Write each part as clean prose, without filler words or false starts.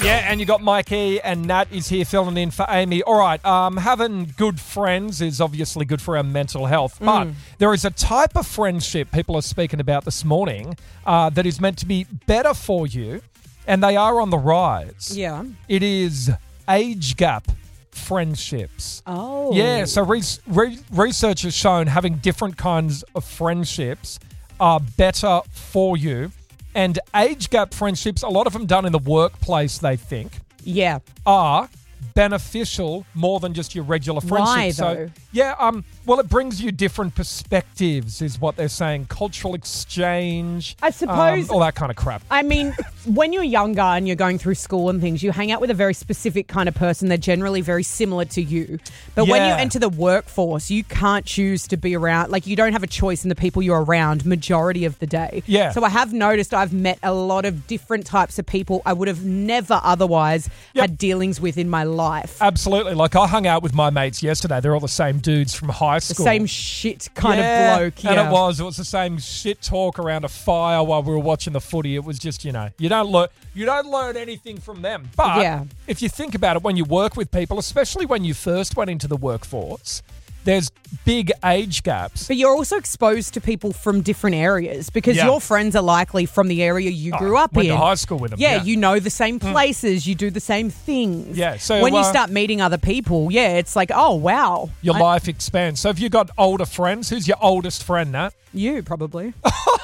Yeah, and you got Mikey and Nat is here filling in for Amy. All right, having good friends is obviously good for our mental health, but there is a type of friendship people are speaking about this morning that is meant to be better for you, and they are on the rise. Yeah. It is age gap friendships. Oh. Yeah, so research has shown having different kinds of friendships are better for you. And age gap friendships, a lot of them done in the workplace, they think, Yeah. are beneficial more than just your regular friendship. Why, So, though? yeah, well, it brings you different perspectives, is what they're saying. Cultural exchange. I suppose- all that kind of crap. I mean, when you're younger and you're going through school and things, you hang out with a very specific kind of person. They're generally very similar to you. But when you Yeah. enter the workforce, you can't choose to be around. Like, you don't have a choice in the people you're around majority of the day. Yeah. So I have noticed I've met a lot of different types of people I would have never otherwise had dealings with in my life. Absolutely. Like, I hung out with my mates yesterday. They're all the same dudes from high The school. same shit kind of bloke. And Yeah. it was the same shit talk around a fire while we were watching the footy. It was just, you don't learn anything from them. But Yeah. if you think about it, when you work with people, especially when you first went into the workforce, there's big age gaps. But you're also exposed to people from different areas because Yeah. your friends are likely from the area you grew up went in. to high school with them. Yeah, you know the same places, you do the same things. Yeah, so, when you start meeting other people, it's like, oh wow, Your life expands. So if you got older friends, who's your oldest friend, Nat? you probably.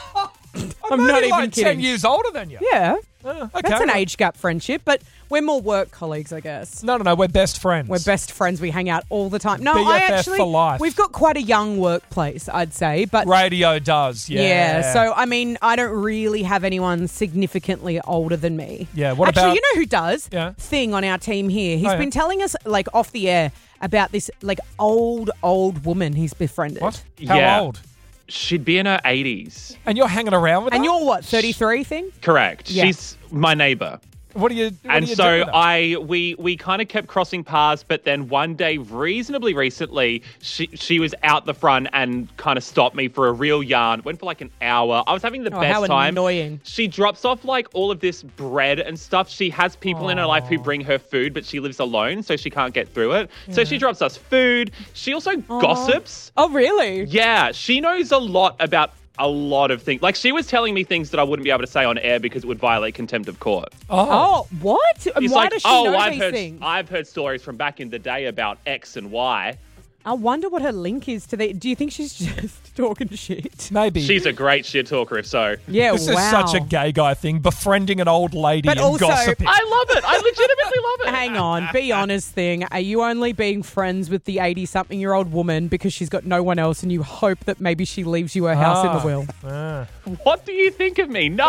I'm not even like 10 kidding. years older than you. Yeah, Okay. that's an age gap friendship, but we're more work colleagues, I guess. No, we're best friends. We're best friends. We hang out all the time. No, BFF for life. we've got quite a young workplace, I'd say, but. Radio does, yeah. So, I mean, I don't really have anyone significantly older than me. Yeah, what Actually, about- you know who does? Yeah. Thing on our team here. He's Oh, yeah. been telling us, like, off the air about this, like, old woman he's befriended. What? How Yeah. old? She'd be in her 80s. And you're hanging around with And her? you're what, 33 thing? Correct. Yeah. She's my neighbour. What are you And doing so with her? we kind of kept crossing paths, but then one day, reasonably recently, she was out the front and kind of stopped me for a real yarn. Went for like an hour. I was having the best how time. annoying. She drops off like all of this bread and stuff. She has people in her life who bring her food, but she lives alone, so she can't get through it. So she drops us food. She also gossips. Oh, really? Yeah, she knows a lot about a lot of things. Like, she was telling me things that I wouldn't be able to say on air because it would violate contempt of court. Oh, what? And She's why like, does she know I've these heard, things? I've heard stories from back in the day about X and Y. I wonder what her link is to the. Do you think she's just talking shit? Maybe. She's a great shit talker, if so. Yeah, This wow. is such a gay guy thing, befriending an old lady But and also- gossiping. I love it. I legitimately love it. Hang on, be honest thing. Are you only being friends with the 80-something-year-old woman because she's got no one else and you hope that maybe she leaves you her house in the will? What do you think of me? No.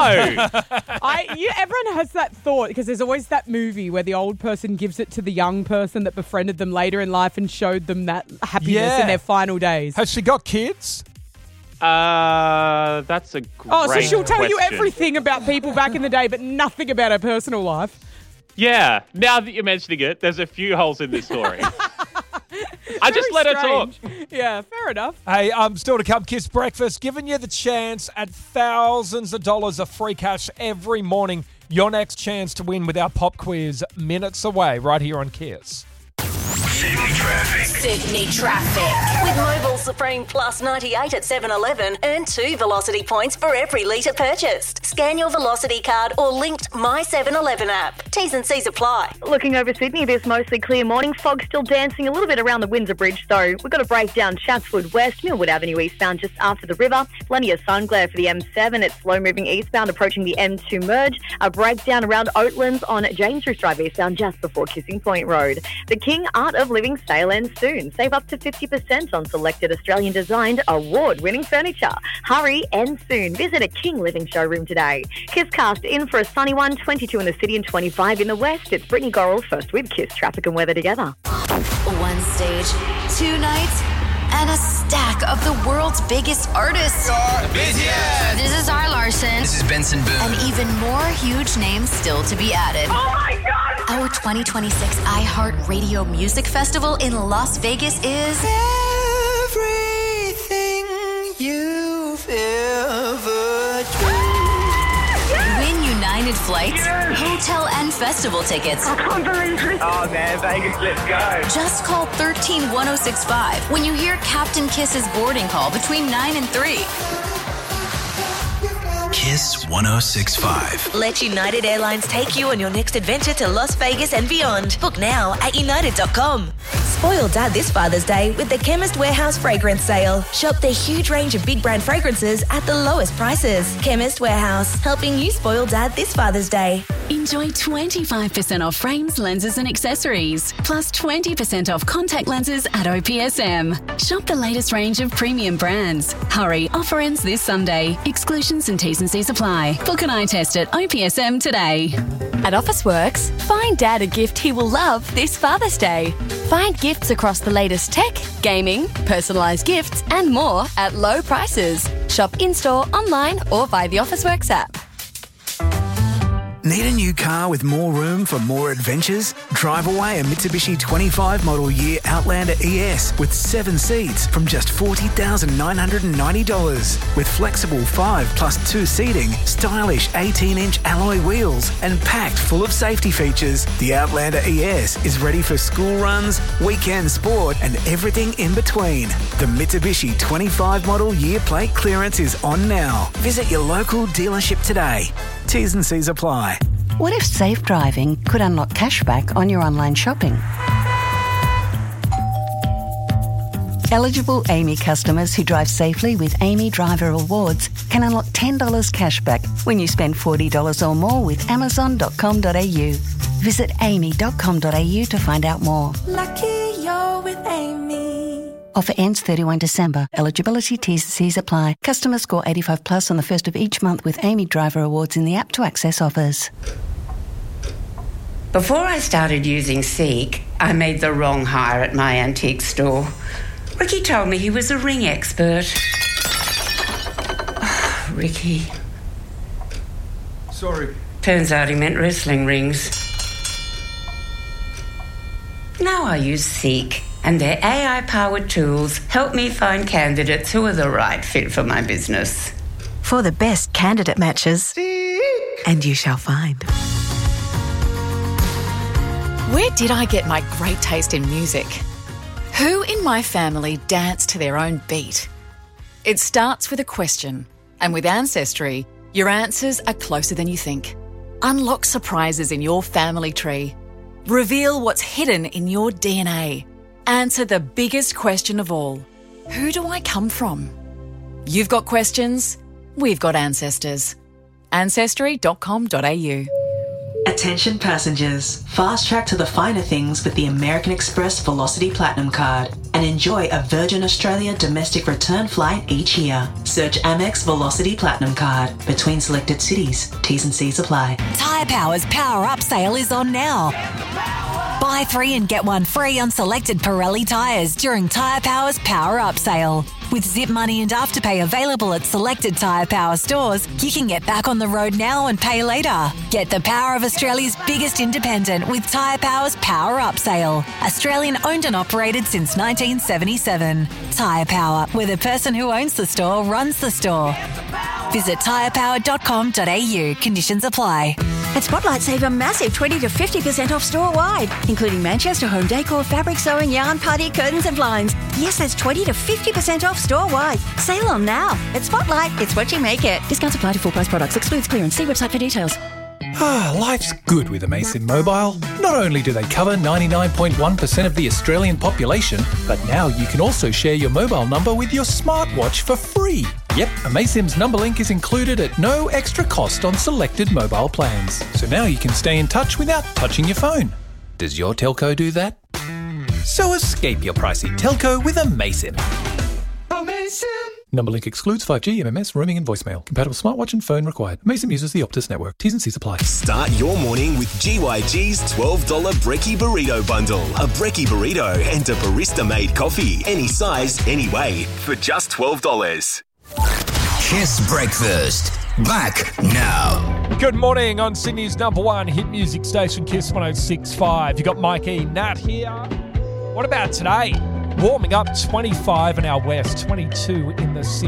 Everyone has that thought because there's always that movie where the old person gives it to the young person that befriended them later in life and showed them that happiness Yeah. in their final days. Has she got kids? That's a great Oh, so she'll tell you question. everything about people back in the day, but nothing about her personal life. Yeah. Now that you're mentioning it, there's a few holes in this story. I just let her talk. Yeah, fair enough. Hey, still to come, Kiss Breakfast, giving you the chance at thousands of dollars of free cash every morning. Your next chance to win with our pop quiz minutes away right here on Kiss. Sydney Traffic. With Mobile Supreme Plus 98 at 7-Eleven, earn 2 Velocity points for every litre purchased. Scan your Velocity card or linked My 7-Eleven app. T's and C's apply. Looking over Sydney, this mostly clear morning. Fog still dancing a little bit around the Windsor Bridge, though. We've got a breakdown Chatswood West, Millwood Avenue eastbound just after the river. Plenty of sun glare for the M7. It's slow-moving eastbound approaching the M2 merge. A breakdown around Oatlands on James Street Drive eastbound just before Kissing Point Road. The King Art of Living sale ends soon. Save up to 50% on selected Australian-designed, award-winning furniture. Hurry, ends soon. Visit a King Living showroom today. Kisscast in for a sunny one, 22 in the city and 25 in the west. It's Brittany Gorrell first with Kiss Traffic and Weather together. One stage, 2 nights, and a stack of the world's biggest artists. This is R. Larson. This is Benson Boone. And even more huge names still to be added. Oh my God! Our 2026 iHeartRadio Music Festival in Las Vegas is Everything you've ever dreamed. Win United discounted flights, hotel and festival tickets. I can't believe it. Oh, man, Vegas, let's go. Just call 131065 when you hear Captain Kiss's boarding call between 9 and 3. Kiss 1065. Let United Airlines take you on your next adventure to Las Vegas and beyond. Book now at united.com. Spoil Dad this Father's Day with the Chemist Warehouse Fragrance Sale. Shop the huge range of big brand fragrances at the lowest prices. Chemist Warehouse, helping you spoil Dad this Father's Day. Enjoy 25% off frames, lenses and accessories, plus 20% off contact lenses at OPSM. Shop the latest range of premium brands. Hurry, offer ends this Sunday. Exclusions and T's and C's apply. Book an eye test at OPSM today. At Officeworks, find Dad a gift he will love this Father's Day. Find gifts across the latest tech, gaming, personalised gifts and more at low prices. Shop in-store, online or via the Officeworks app. Need a new car with more room for more adventures? Drive away a Mitsubishi 25 model year Outlander ES with 7 seats from just $40,990. With flexible 5+2 seating, stylish 18-inch alloy wheels and packed full of safety features, the Outlander ES is ready for school runs, weekend sport and everything in between. The Mitsubishi 25 model year plate clearance is on now. Visit your local dealership today. T's and C's apply. What if safe driving could unlock cashback on your online shopping? Eligible Amy customers who drive safely with Amy Driver Awards can unlock $10 cashback when you spend $40 or more with Amazon.com.au. Visit amy.com.au to find out more. Lucky you're with Amy. Offer ends 31 December. Eligibility T's and C's apply. Customers score 85 plus on the first of each month with Amy Driver Awards in the app to access offers. Before I started using Seek, I made the wrong hire at my antique store. Ricky told me he was a ring expert. Ricky. Sorry. Turns out he meant wrestling rings. Now I use Seek, and their AI-powered tools help me find candidates who are the right fit for my business. For the best candidate matches, Seek. And you shall find. Where did I get my great taste in music? Who in my family dance to their own beat? It starts with a question, and with Ancestry, your answers are closer than you think. Unlock surprises in your family tree. Reveal what's hidden in your DNA. Answer the biggest question of all. Who do I come from? You've got questions, we've got ancestors. Ancestry.com.au. Attention passengers, fast track to the finer things with the American Express Velocity Platinum Card and enjoy a Virgin Australia domestic return flight each year. Search Amex Velocity Platinum Card between selected cities. T's and C's apply. Tyre Power's Power Up sale is on now. Buy 3 and get 1 free on selected Pirelli tyres during Tyre Power's Power Up sale. With Zip Money and Afterpay available at selected Tyre Power stores, you can get back on the road now and pay later. Get the power of Australia's biggest independent with Tyre Power's Power Up sale. Australian owned and operated since 1977. Tyre Power, where the person who owns the store runs the store. Visit tyrepower.com.au. Conditions apply. At Spotlight, save a massive 20 to 50% off store-wide, including Manchester home decor, fabric sewing, yarn, party, curtains and blinds. Yes, that's 20 to 50% off store-wide. Sale on now. At Spotlight, it's what you make it. Discounts apply to full-price products. Excludes clearance. See website for details. Life's good with Amaysim Mobile. Not only do they cover 99.1% of the Australian population, but now you can also share your mobile number with your smartwatch for free. Yep, Amaysim's number link is included at no extra cost on selected mobile plans. So now you can stay in touch without touching your phone. Does your telco do that? So escape your pricey telco with Amaysim. Amaysim! Number link excludes 5G, MMS, roaming and voicemail. Compatible smartwatch and phone required. Amaysim uses the Optus network. T's and C's apply. Start your morning with GYG's $12 Brekkie Burrito Bundle. A Brekkie Burrito and a barista-made coffee. Any size, any way, for just $12. Kiss Breakfast. Back now. Good morning on Sydney's number one hit music station, Kiss 106.5. You got Mike E. Nat here. What about today? Warming up 25 in our west, 22 in the city.